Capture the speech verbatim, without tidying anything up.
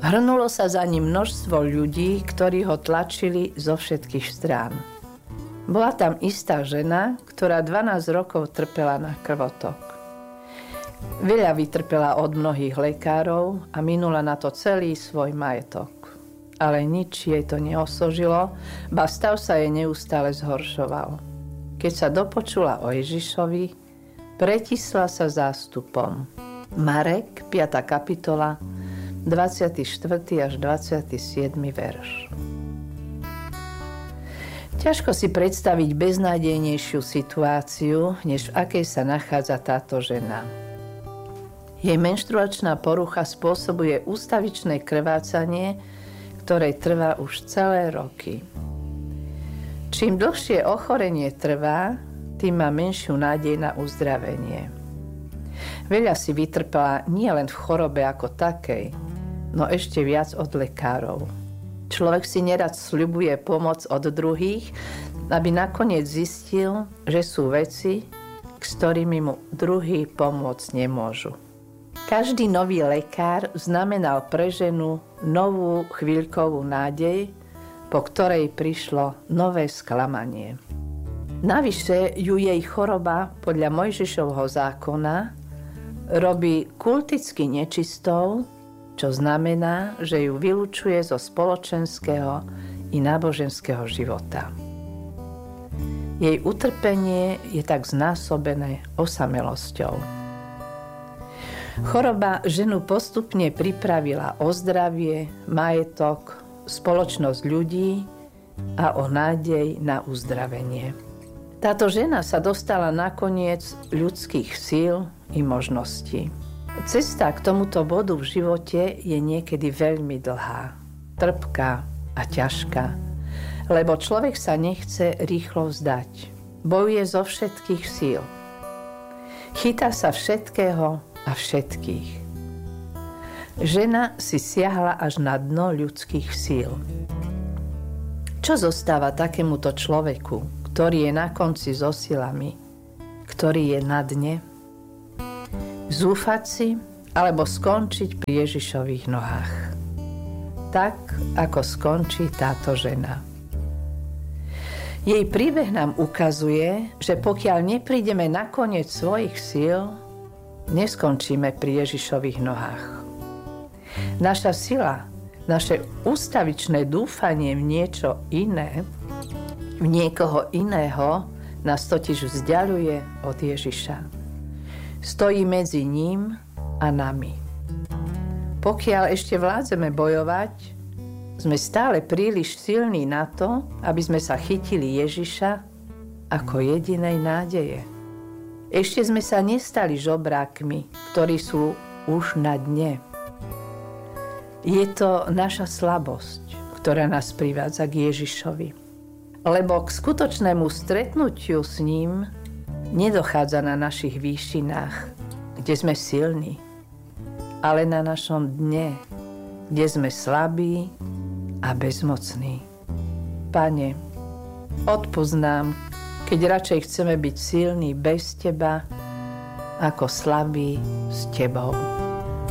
Hrnulo sa za ním množstvo ľudí, ktorí ho tlačili zo všetkých strán. Bola tam istá žena, ktorá dvanásť rokov trpela na krvotok. Veľa vytrpela od mnohých lekárov a minula na to celý svoj majetok. Ale nič jej to neosožilo, ba stav sa jej neustále zhoršoval. Keď sa dopočula o Ježišovi, pretisla sa zástupom. Marek, piata kapitola, dvadsiaty štvrtý až dvadsiaty siedmy verš. Ťažko si predstaviť beznádejnejšiu situáciu, než v akej sa nachádza táto žena. Jej menštruačná porucha spôsobuje ústavičné krvácanie, ktoré trvá už celé roky. Čím dlhšie ochorenie trvá, tým má menšiu nádej na uzdravenie. Veľa si vytrpela nielen v chorobe ako takej, no ešte viac od lekárov. Človek si nerad sľubuje pomoc od druhých, aby nakoniec zistil, že sú veci, s ktorými mu druhí pomôcť nemôžu. Každý nový lekár znamenal pre ženu novú chvíľkovú nádej, po ktorej prišlo nové sklamanie. Navyše ju jej choroba podľa Mojžišovho zákona robí kulticky nečistou, čo znamená, že ju vylučuje zo spoločenského i náboženského života. Jej utrpenie je tak znásobené osamelosťou. Choroba ženu postupne pripravila o zdravie, majetok, spoločnosť ľudí a o nádej na uzdravenie. Táto žena sa dostala nakoniec ľudských síl i možností. Cesta k tomuto bodu v živote je niekedy veľmi dlhá, trpká a ťažká, lebo človek sa nechce rýchlo vzdať. Bojuje zo všetkých síl. Chytá sa všetkého a všetkých. Žena si siahla až na dno ľudských síl. Čo zostáva takémuto človeku, ktorý je na konci so silami, ktorý je na dne? Zúfať si alebo skončiť pri Ježišových nohách. Tak, ako skončí táto žena. Jej príbeh nám ukazuje, že pokiaľ neprídeme na koniec svojich síl, neskončíme pri Ježišových nohách. Naša sila, naše ústavičné dúfanie v niečo iné, v niekoho iného, nás totiž vzdialuje od Ježiša. Stojí medzi ním a nami. Pokiaľ ešte vládzeme bojovať, sme stále príliš silní na to, aby sme sa chytili Ježiša ako jedinej nádeje. Ešte sme sa nestali žobrákmi, ktorí sú už na dne. Je to naša slabosť, ktorá nás privádza k Ježišovi. Lebo k skutočnému stretnutiu s ním nedochádza na našich výšinách, kde sme silní, ale na našom dne, kde sme slabí a bezmocní. Pane, odpusť nám, keď radšej chceme byť silní bez Teba, ako slabí s Tebou.